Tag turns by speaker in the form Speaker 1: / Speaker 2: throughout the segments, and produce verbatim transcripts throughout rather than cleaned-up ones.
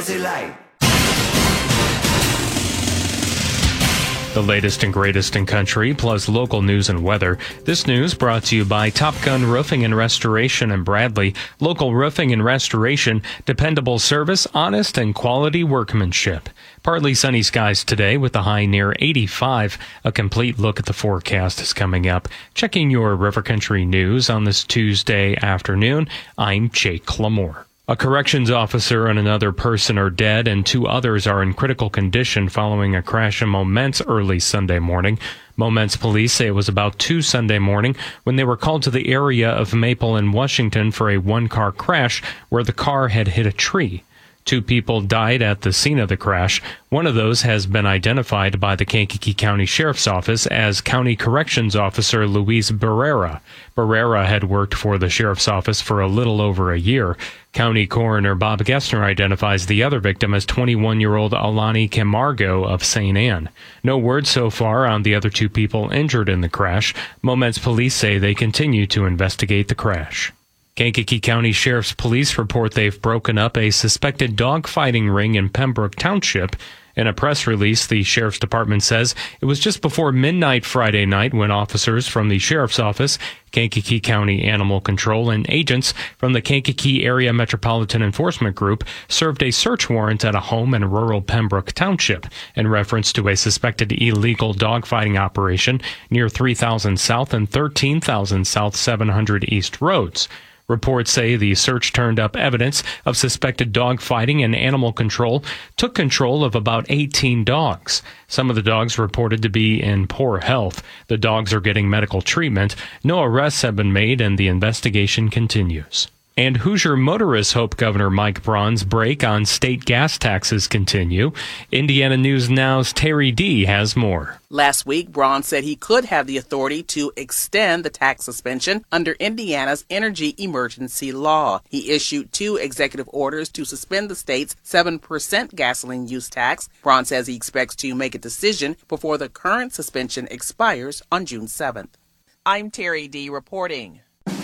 Speaker 1: The latest and greatest in country, plus local news and weather. This news brought to you by Top Gun Roofing and Restoration in Bradley. Local roofing and restoration, dependable service, honest and quality workmanship. Partly sunny skies today with the high near eighty-five. A complete look at the forecast is coming up. Checking your River Country news on this Tuesday afternoon, I'm Jake Lamore. A corrections officer and another person are dead, and two others are in critical condition following a crash in Momence early Sunday morning. Momence police say it was about two Sunday morning when they were called to the area of Maple and Washington for a one-car crash where the car had hit a tree. Two people died at the scene of the crash. One of those has been identified by the Kankakee County Sheriff's Office as County Corrections Officer Luis Barrera. Barrera had worked for the Sheriff's Office for a little over a year. County Coroner Bob Gessner identifies the other victim as twenty-one-year-old Alani Camargo of Saint Anne. No word so far on the other two people injured in the crash. Momence police say they continue to investigate the crash. Kankakee County Sheriff's Police report they've broken up a suspected dogfighting ring in Pembroke Township. In a press release, the Sheriff's Department says it was just before midnight Friday night when officers from the Sheriff's Office, Kankakee County Animal Control, and agents from the Kankakee Area Metropolitan Enforcement Group served a search warrant at a home in rural Pembroke Township in reference to a suspected illegal dogfighting operation near three thousand South and thirteen thousand South seven hundred East roads. Reports say the search turned up evidence of suspected dog fighting, and animal control took control of about eighteen dogs. Some of the dogs reported to be in poor health. The dogs are getting medical treatment. No arrests have been made, and the investigation continues. And Hoosier motorists hope Governor Mike Braun's break on state gas taxes continue. Indiana News Now's Terry D. has more.
Speaker 2: Last week, Braun said he could have the authority to extend the tax suspension under Indiana's energy emergency law. He issued two executive orders to suspend the state's seven percent gasoline use tax. Braun says he expects to make a decision before the current suspension expires on June seventh. I'm Terry D. reporting.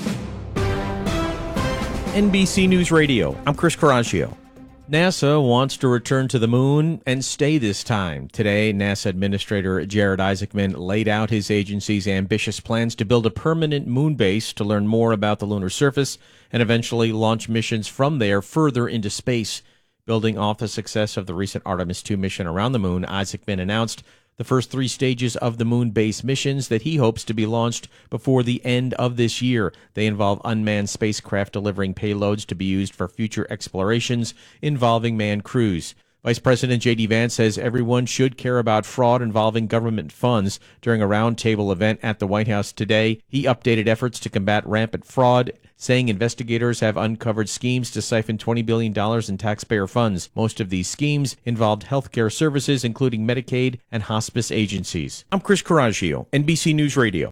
Speaker 3: N B C News Radio, I'm Chris Coraggio. NASA wants to return to the moon and stay this time. Today, NASA Administrator Jared Isaacman laid out his agency's ambitious plans to build a permanent moon base to learn more about the lunar surface and eventually launch missions from there further into space. Building off the success of the recent Artemis two mission around the moon, Isaacman announced the first three stages of the moon base missions that he hopes to be launched before the end of this year. They involve unmanned spacecraft delivering payloads to be used for future explorations involving manned crews. Vice President J D. Vance says everyone should care about fraud involving government funds. During a roundtable event at the White House today, he updated efforts to combat rampant fraud, saying investigators have uncovered schemes to siphon twenty billion dollars in taxpayer funds. Most of these schemes involved healthcare services, including Medicaid and hospice agencies. I'm Chris Coraggio, N B C News Radio.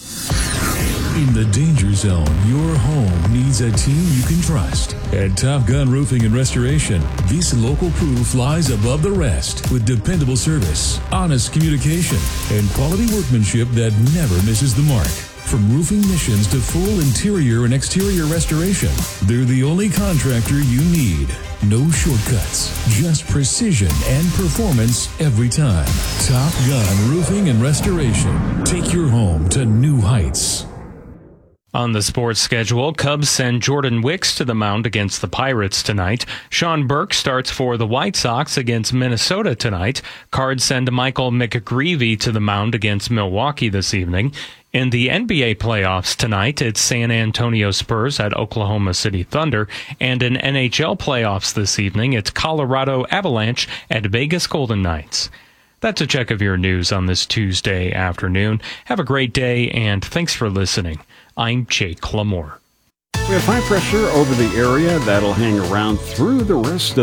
Speaker 4: In the danger zone, your home needs a team you can trust. At Top Gun Roofing and Restoration, this local crew flies above the rest with dependable service, honest communication, and quality workmanship that never misses the mark. From roofing missions to full interior and exterior restoration, they're the only contractor you need. No shortcuts, just precision and performance every time. Top Gun Roofing and Restoration. Take your home to new heights.
Speaker 1: On the sports schedule, Cubs send Jordan Wicks to the mound against the Pirates tonight. Sean Burke starts for the White Sox against Minnesota tonight. Cards send Michael McGreevy to the mound against Milwaukee this evening. In the N B A playoffs tonight, it's San Antonio Spurs at Oklahoma City Thunder. And in N H L playoffs this evening, it's Colorado Avalanche at Vegas Golden Knights. That's a check of your news on this Tuesday afternoon. Have a great day, and thanks for listening. I'm Jake Lamore.
Speaker 5: We have high pressure over the area that'll hang around through the rest of